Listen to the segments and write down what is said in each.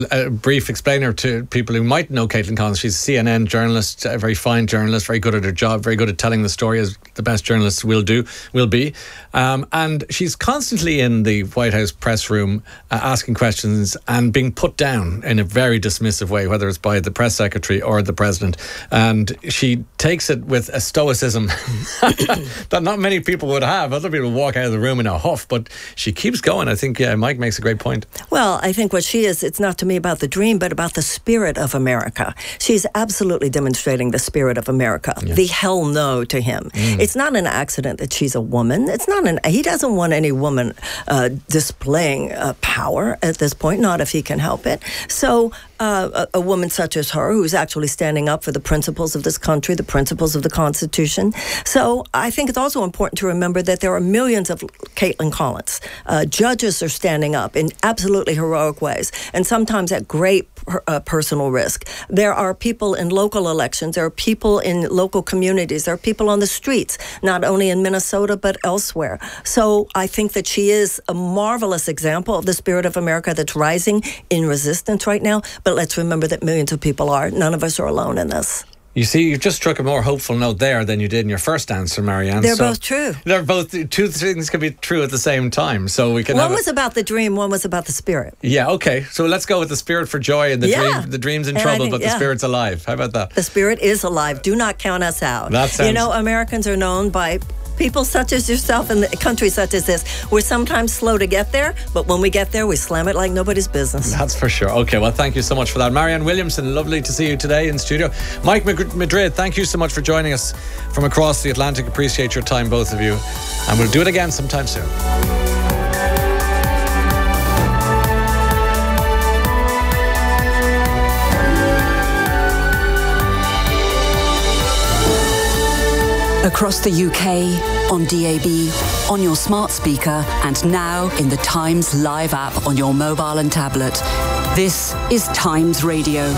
A brief explainer to people who might know Caitlin Collins. She's a CNN journalist, a very fine journalist, very good at her job, very good at telling the story, as the best journalists will be. And she's constantly in the White House press room asking questions and being put down in a very dismissive way, whether it's by the press secretary or the president. And she takes it with a stoicism that not many people would have. Other people walk out of the room in a huff, but she keeps going. I think Mike makes a great point. Well, I think what she is, it's not to me about the dream, but about the spirit of America. She's absolutely demonstrating the spirit of America. Yeah. The hell no to him. It's not an accident that she's a woman. He doesn't want any woman displaying power at this point, not if he can help it. So a woman such as her, who's actually standing up for the principles of this country, the principles of the Constitution. So I think it's also important to remember that there are millions of Caitlin Collins. Judges are standing up in absolutely heroic ways, and sometimes at great personal risk. There are people in local elections. There are people in local communities. There are people on the streets, not only in Minnesota, but elsewhere. So I think that she is a marvelous example of the spirit of America that's rising in resistance right now. But let's remember that millions of people are. None of us are alone in this. You see, you've just struck a more hopeful note there than you did in your first answer, Marianne. They're both true. They're both, two things can be true at the same time. So we can. One was about the dream, one was about the spirit. Yeah, okay. So let's go with the spirit for joy and the dream. The dream's in trouble, but the spirit's alive. How about that? The spirit is alive. Do not count us out. That sounds... Americans are known by people such as yourself in a country such as this. We're sometimes slow to get there, but when we get there, we slam it like nobody's business. That's for sure. Okay, well, thank you so much for that. Marianne Williamson, lovely to see you today in studio. Mike Madrid, thank you so much for joining us from across the Atlantic. Appreciate your time, both of you. And we'll do it again sometime soon. Across the UK, on DAB, on your smart speaker, and now in the Times Live app on your mobile and tablet. This is Times Radio.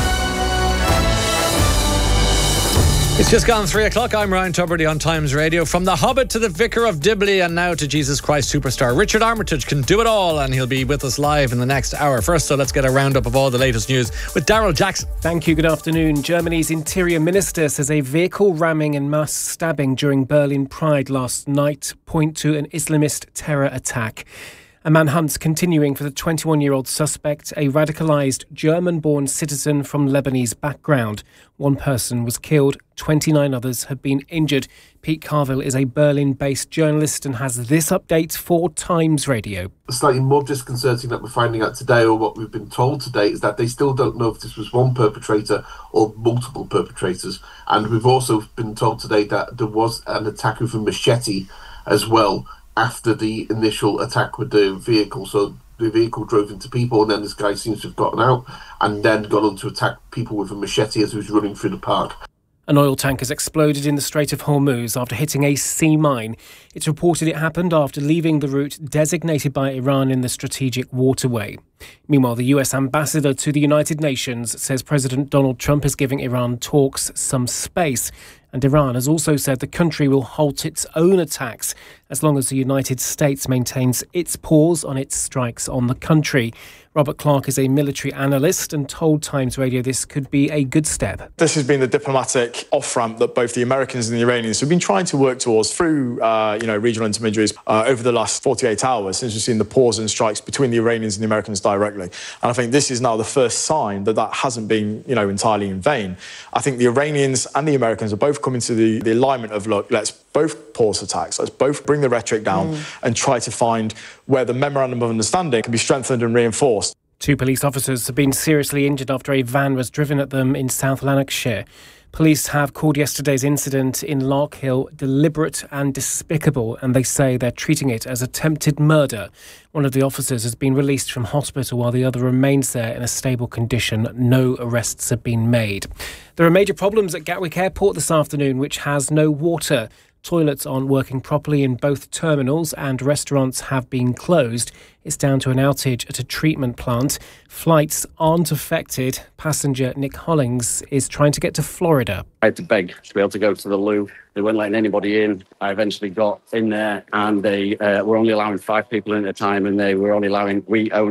It's just gone 3 o'clock. I'm Ryan Tubridy on Times Radio. From The Hobbit to the Vicar of Dibley and now to Jesus Christ Superstar, Richard Armitage can do it all, and he'll be with us live in the next hour. First, so let's get a roundup of all the latest news with Daryl Jackson. Thank you. Good afternoon. Germany's interior minister says a vehicle ramming and mass stabbing during Berlin Pride last night point to an Islamist terror attack. A manhunt's continuing for the 21-year-old suspect, a radicalised German-born citizen from Lebanese background. One person was killed, 29 others have been injured. Pete Carville is a Berlin-based journalist and has this update for Times Radio. Slightly more disconcerting that we're finding out today, or what we've been told today, is that they still don't know if this was one perpetrator or multiple perpetrators. And we've also been told today that there was an attack with a machete as well after the initial attack with the vehicle. So the vehicle drove into people, and then this guy seems to have gotten out and then gone on to attack people with a machete as he was running through the park. An oil tank has exploded in the Strait of Hormuz after hitting a sea mine. It's reported it happened after leaving the route designated by Iran in the strategic waterway. Meanwhile, the US ambassador to the United Nations says President Donald Trump is giving Iran talks some space. And Iran has also said the country will halt its own attacks as long as the United States maintains its pause on its strikes on the country. Robert Clark is a military analyst and told Times Radio this could be a good step. This has been the diplomatic off-ramp that both the Americans and the Iranians have been trying to work towards through regional intermediaries over the last 48 hours since we've seen the pause and strikes between the Iranians and the Americans directly. And I think this is now the first sign that that hasn't been entirely in vain. I think the Iranians and the Americans are both coming to the alignment of, look, let's both pause attacks, let's both bring the rhetoric down and try to find where the memorandum of understanding can be strengthened and reinforced. 2 police officers have been seriously injured after a van was driven at them in South Lanarkshire. Police have called yesterday's incident in Larkhill deliberate and despicable, and they say they're treating it as attempted murder. One of the officers has been released from hospital while the other remains there in a stable condition. No arrests have been made. There are major problems at Gatwick Airport this afternoon, which has no water. Toilets aren't working properly in both terminals and restaurants have been closed. It's down to an outage at a treatment plant. Flights aren't affected. Passenger Nick Hollings is trying to get to Florida. I had to beg to be able to go to the loo. They weren't letting anybody in. I eventually got in there and they were only allowing 5 people in at a time, and they were only allowing we only.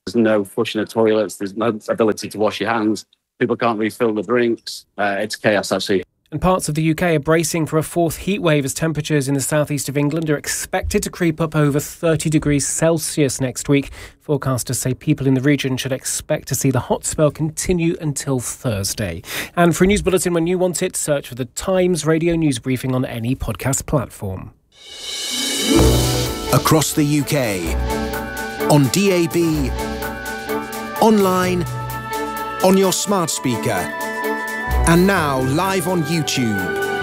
There's no flushing of toilets. There's no ability to wash your hands. People can't refill the drinks. It's chaos, actually. And parts of the UK are bracing for a fourth heat wave as temperatures in the southeast of England are expected to creep up over 30 degrees Celsius next week. Forecasters say people in the region should expect to see the hot spell continue until Thursday. And for a news bulletin when you want it, search for the Times Radio News Briefing on any podcast platform. Across the UK, on DAB, online, on your smart speaker, and now live on YouTube.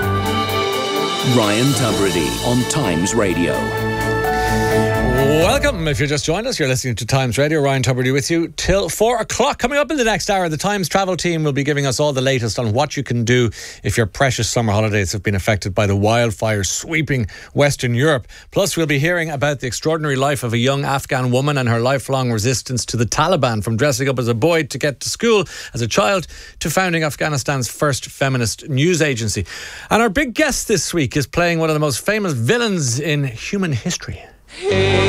Ryan Tubridy on Times Radio. Welcome. If you just joined us, you're listening to Times Radio. Ryan Tubridy with you till 4 o'clock. Coming up in the next hour, the Times travel team will be giving us all the latest on what you can do if your precious summer holidays have been affected by the wildfires sweeping Western Europe. Plus, we'll be hearing about the extraordinary life of a young Afghan woman and her lifelong resistance to the Taliban, from dressing up as a boy to get to school as a child to founding Afghanistan's first feminist news agency. And our big guest this week is playing one of the most famous villains in human history.